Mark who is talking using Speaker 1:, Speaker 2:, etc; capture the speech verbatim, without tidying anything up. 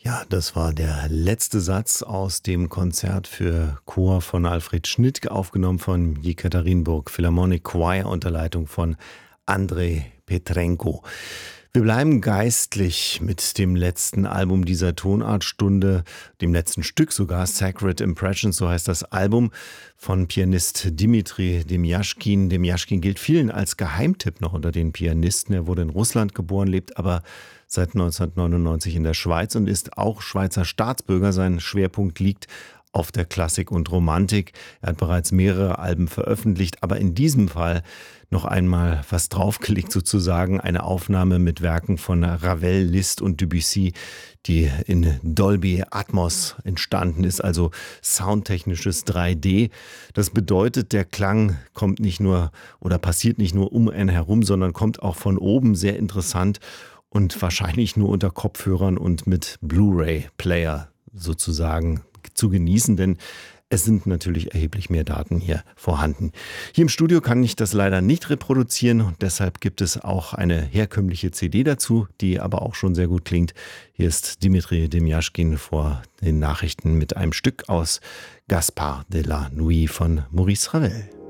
Speaker 1: Ja, das war der letzte Satz aus dem Konzert für Chor von Alfred Schnitt, aufgenommen von Jekaterinburg Philharmonic Choir unter Leitung von Andrei Petrenko. Wir bleiben geistlich mit dem letzten Album dieser Tonartstunde, dem letzten Stück sogar, Sacred Impressions, so heißt das Album von Pianist Dimitri Demjaschkin. Demjaschkin gilt vielen als Geheimtipp noch unter den Pianisten. Er wurde in Russland geboren, lebt aber seit neunzehnhundertneunundneunzig in der Schweiz und ist auch Schweizer Staatsbürger. Sein Schwerpunkt liegt auf der Klassik und Romantik. Er hat bereits mehrere Alben veröffentlicht, aber in diesem Fall noch einmal was draufgelegt sozusagen. Eine Aufnahme mit Werken von Ravel, Liszt und Debussy, die in Dolby Atmos entstanden ist, also soundtechnisches drei D. Das bedeutet, der Klang kommt nicht nur oder passiert nicht nur um einen herum, sondern kommt auch von oben, sehr interessant und wahrscheinlich nur unter Kopfhörern und mit Blu-ray-Player sozusagen zu genießen, denn es sind natürlich erheblich mehr Daten hier vorhanden. Hier im Studio kann ich das leider nicht reproduzieren und deshalb gibt es auch eine herkömmliche C D dazu, die aber auch schon sehr gut klingt. Hier ist Dimitri Demjaschkin vor den Nachrichten mit einem Stück aus Gaspard de la Nuit von Maurice Ravel.